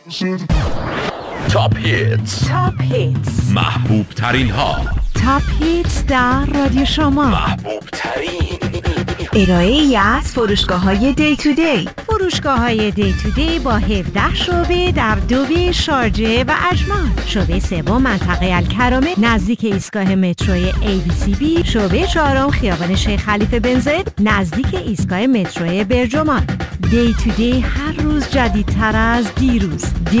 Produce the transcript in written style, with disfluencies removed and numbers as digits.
تاپ هیتس، محبوب ترین ها، تاپ هیتس در رادیو شما، محبوب ترین. ارائه‌ای از فروشگاه‌های دی تو دی. فروشگاه‌های دی تو دی با 17 شعبه در دوبی، شارجه و اجمان. شعبه سوم منطقه الکرامه نزدیک ایستگاه متروی ABCB. شعبه چهارم خیابان شیخ خلیفه بن زاید نزدیک ایستگاه متروی برجمان. دی تو دی هر روز جدیدتر از دیروز.